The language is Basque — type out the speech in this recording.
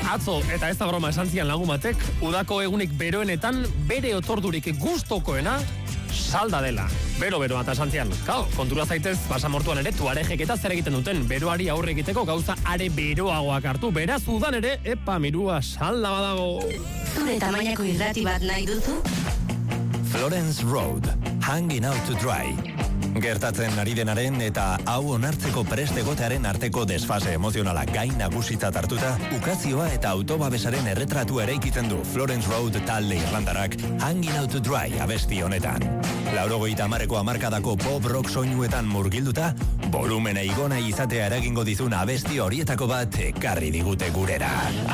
Atzo, eta ez da broma esan zian lagun batek, udako egunik beroenetan bere otordurik gustokoena salda dela. Bero-beroa eta esan zian. Kontura zaitez, basamortuan ere tuarejek eta zer egiten duten beroari aurre egiteko gauza are beroagoak hartu. Beraz, udan ere, epa, mirua salda badago. Zure tamainako irrati bat nahi duzu? Florence Road, Hanging Out to Dry. Gertatzen ari denaren eta hau onartzeko prest egotearen arteko desfase emozionala gain nagusitzat hartuta, ukazioa eta autobabesaren erretratu eraikitzen du Florence Road talde irlandarak Hanging Out to Dry abesti honetan. 80ko hamarkadako pop rock soinuetan murgilduta, volumena igona izatea eragingo dizun abesti horietako bat ekarri digute gurera.